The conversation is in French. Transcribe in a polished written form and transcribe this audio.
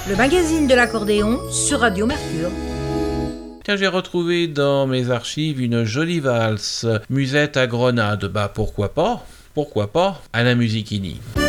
le magazine de l'accordéon sur Radio Mercure. Tiens, j'ai retrouvé dans mes archives une jolie valse, Musette à Grenade. Pourquoi pas Alain Musichini.